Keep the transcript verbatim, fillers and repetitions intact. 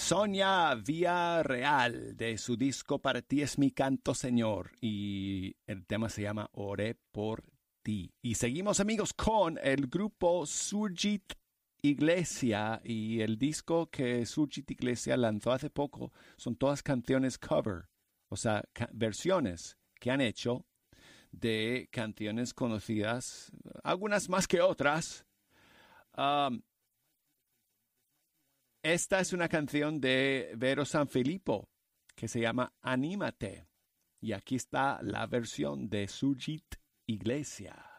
Sonia Villarreal, de su disco Para ti es mi canto, Señor. Y el tema se llama Oré por ti. Y seguimos, amigos, con el grupo Surgit Iglesia. Y el disco que Surgit Iglesia lanzó hace poco son todas canciones cover. O sea, versiones que han hecho de canciones conocidas, algunas más que otras. Um, esta es una canción de Vero Sanfilippo que se llama Anímate. Y aquí está la versión de Surgit Iglesia.